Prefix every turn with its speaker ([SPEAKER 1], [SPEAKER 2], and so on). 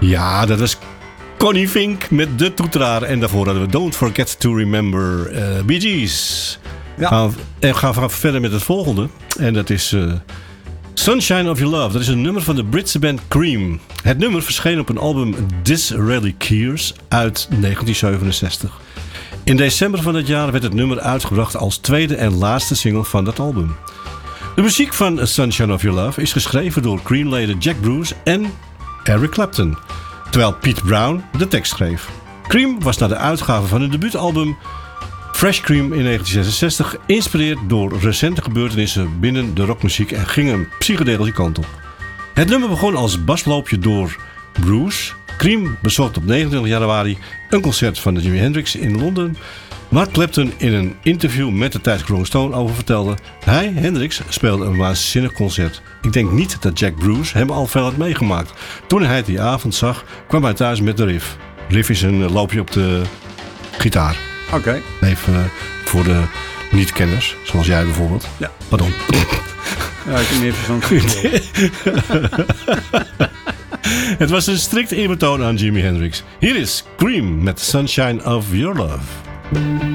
[SPEAKER 1] Ja, dat was Connie Fink met de toeteraar. En daarvoor hadden we Don't Forget to Remember Bee Gees. Ja. We gaan verder met het volgende. En dat is Sunshine of Your Love. Dat is een nummer van de Britse band Cream. Het nummer verscheen op een album Disraeli Kears uit 1967. In december van dat jaar werd het nummer uitgebracht als tweede en laatste single van dat album. De muziek van Sunshine of Your Love is geschreven door Cream-leden Jack Bruce en Eric Clapton, terwijl Pete Brown de tekst schreef. Cream was na de uitgave van hun debuutalbum Fresh Cream in 1966 geïnspireerd door recente gebeurtenissen binnen de rockmuziek en ging een psychedelische kant op. Het nummer begon als basloopje door Bruce. Cream bezocht op 29 januari een concert van Jimi Hendrix in Londen, waar Clapton in een interview met de tijdschrift Rolling Stone over vertelde: hij, Hendrix, speelde een waanzinnig concert. Ik denk niet dat Jack Bruce hem al veel had meegemaakt. Toen hij het die avond zag, kwam hij thuis met de riff. Riff is een loopje op de gitaar.
[SPEAKER 2] Oké.
[SPEAKER 1] Even voor de niet-kenners, zoals jij bijvoorbeeld.
[SPEAKER 2] Ja.
[SPEAKER 1] Pardon.
[SPEAKER 2] Ja, ik heb meer verstand.
[SPEAKER 1] Het was een strikt eerbetoon aan Jimi Hendrix. Hier is Cream met Sunshine of Your Love.